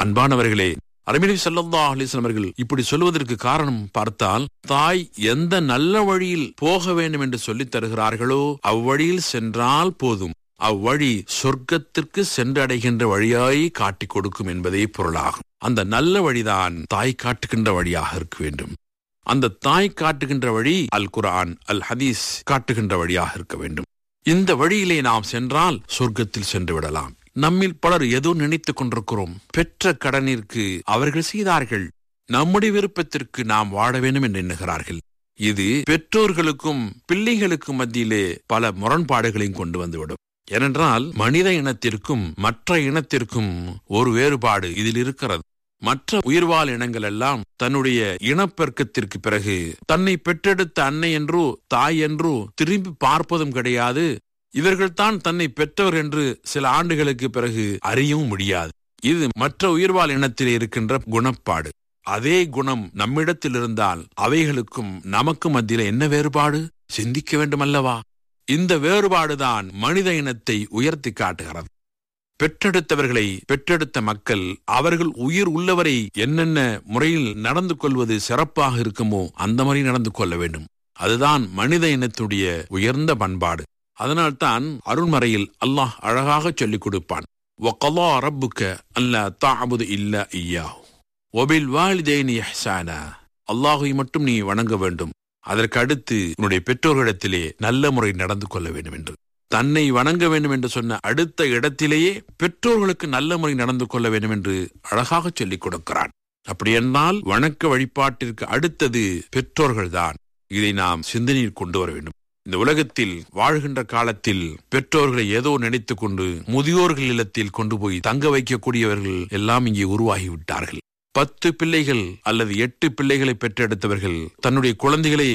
அன்பானவர்களே, அருமை ஸல்லல்லாஹு அலைஹி வஸல்லம் அவர்கள் இப்படி சொல்வதற்கு காரணம் பார்த்தால், தாய் எந்த நல்ல வழியில் போக வேண்டும் என்று சொல்லித் தருகிறார்களோ அவ்வழியில் சென்றால் போதும், அவ்வழி சொர்க்கத்திற்கு சென்றடைகின்ற வழியாய் காட்டிக் கொடுக்கும் என்பதே பொருளாகும். அந்த நல்ல வழிதான் தாய் காட்டுகின்ற வழியாக இருக்க வேண்டும். அந்த தாய் காட்டுகின்ற வழி அல் குர்ஆன், அல் ஹதீஸ் காட்டுகின்ற வழியாக இருக்க வேண்டும். இந்த வழியிலே நாம் சென்றால் சொர்க்கத்தில் சென்று விடலாம். நம்மில் பலர் ஏதோ நினைத்துக் கொண்டிருக்கிறோம், பெற்ற கடனிற்கு அவர்கள் செய்தார்கள், நம்முடைய விருப்பத்திற்கு நாம் வாழ வேண்டும் என்று எண்ணுகிறார்கள். இது பெற்றோர்களுக்கும் பிள்ளைகளுக்கும் மத்தியிலே பல முரண்பாடுகளையும் கொண்டு வந்துவிடும். ஏனென்றால் மனித இனத்திற்கும் மற்ற இனத்திற்கும் ஒரு வேறுபாடு இதில் இருக்கிறது. மற்ற உயிர்வாழ் இனங்கள் எல்லாம் தன்னுடைய இனப்பெருக்கத்திற்கு பிறகு தன்னை பெற்றெடுத்த அன்னை என்றோ தாய் என்றோ திரும்பி பார்ப்பதும் கிடையாது. இவர்கள்தான் தன்னை பெற்றவர் என்று சில ஆண்டுகளுக்கு பிறகு அறியவும் முடியாது. இது மற்ற உயிர்வாழ் இனத்தில் இருக்கின்ற குணப்பாடு. அதே குணம் நம்மிடத்தில் இருந்தால் அவைகளுக்கும் நமக்கு மத்தியில் என்ன வேறுபாடு சிந்திக்க வேண்டும் அல்லவா? இந்த வேறுபாடுதான் மனித இனத்தை உயர்த்தி காட்டுகிறது. பெற்றெடுத்தவர்களை, பெற்றெடுத்த மக்கள், அவர்கள் உயிர் உள்ளவரை என்னென்ன முறையில் நடந்து கொள்வது சிறப்பாக இருக்குமோ அந்த முறை நடந்து கொள்ள வேண்டும். அதுதான் மனித இனத்துடைய உயர்ந்த பண்பாடு. அதனால்தான் அருள்மறையில் அல்லாஹ் அழகாக சொல்லிக் கொடுப்பான், வகலா ரப்புக அல்லா தஅபுது இல்லா இய்யாஹு வபில் வாலிதைனி இஹ்சானா. அல்லாஹ்வை மட்டும் நீ வணங்க வேண்டும், அதற்கு அடுத்து உன்னுடைய பெற்றோர்களிடத்திலே நல்ல முறை நடந்து கொள்ள வேண்டும் என்று. தன்னை வணங்க வேண்டும் என்று சொன்ன அடுத்த இடத்திலேயே பெற்றோர்களுக்கு நல்ல முறை நடந்து கொள்ள வேண்டும் என்று அழகாக சொல்லிக் கொடுக்கிறான். அப்படி என்றால் வணக்க வழிபாட்டிற்கு அடுத்தது பெற்றோர்கள்தான். இதை நாம் சிந்தனையில் கொண்டு வர வேண்டும். இந்த உலகத்தில் வாழ்கின்ற காலத்தில் பெற்றோர்களை ஏதோ நினைத்துக் கொண்டு முதியோர்கள் இல்லத்தில் கொண்டு போய் தங்க வைக்கக்கூடியவர்கள் எல்லாம் இங்கே உருவாகிவிட்டார்கள். 10 பிள்ளைகள் அல்லது 8 பிள்ளைகளை பெற்றெடுத்தவர்கள் தன்னுடைய குழந்தைகளை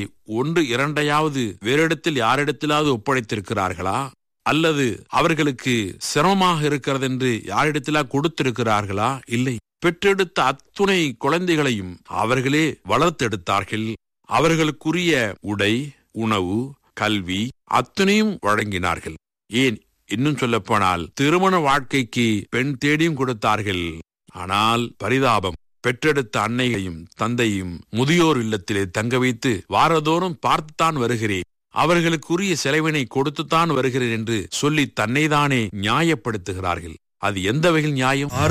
1-2 வேறு இடத்தில் யாரிடத்திலாவது ஒப்படைத்திருக்கிறார்களா? அல்லது அவர்களுக்கு சிரமமாக இருக்கிறது என்று யாரிடத்திலா கொடுத்திருக்கிறார்களா? இல்லை. பெற்றெடுத்த அத்துணை குழந்தைகளையும் அவர்களே வளர்த்தெடுத்தார்கள். அவர்களுக்குரிய உடை, உணவு, கல்வி அத்துணையும் வழங்கினார்கள். ஏன், இன்னும் சொல்ல போனால் திருமண வாழ்க்கைக்கு பெண் தேடியும் கொடுத்தார்கள். ஆனால் பரிதாபம், பெற்றெடுத்த அன்னையையும் தந்தையும் முதியோர் இல்லத்திலே தங்க வைத்து வாரதோறும் பார்த்துத்தான் வருகிறேன், அவர்களுக்குரிய செலவினை கொடுத்துத்தான் வருகிறேன் என்று சொல்லி தன்னைதானே நியாயப்படுத்துகிறார்கள். அது எந்த வகையில் நியாயம்?